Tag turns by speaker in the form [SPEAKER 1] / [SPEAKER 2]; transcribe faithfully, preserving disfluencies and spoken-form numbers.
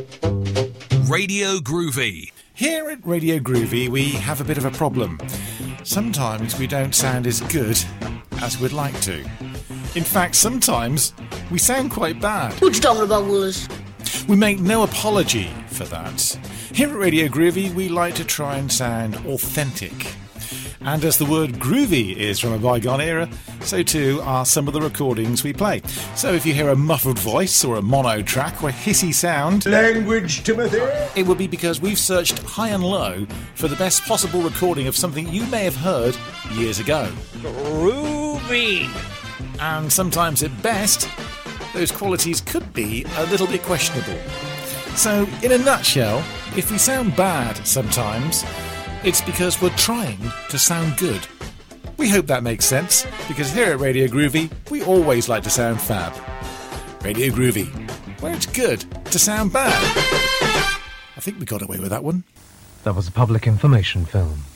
[SPEAKER 1] Radio Groovy.
[SPEAKER 2] Here at Radio Groovy, we have a bit of a problem. Sometimes we don't sound as good as we'd like to. In fact, sometimes we sound quite bad.
[SPEAKER 3] What you talking about, Willis?
[SPEAKER 2] We make no apology for that. Here at Radio Groovy, we like to try and sound authentic. And as the word groovy is from a bygone era, so too are some of the recordings we play. So if you hear a muffled voice or a mono track or a hissy sound...
[SPEAKER 4] Language, Timothy!
[SPEAKER 2] It would be because we've searched high and low for the best possible recording of something you may have heard years ago.
[SPEAKER 5] Groovy!
[SPEAKER 2] And sometimes at best, those qualities could be a little bit questionable. So, in a nutshell, if we sound bad sometimes, it's because we're trying to sound good. We hope that makes sense, because here at Radio Groovy, we always like to sound fab. Radio Groovy, where it's good to sound bad. I think we got away with that one.
[SPEAKER 6] That was a public information film.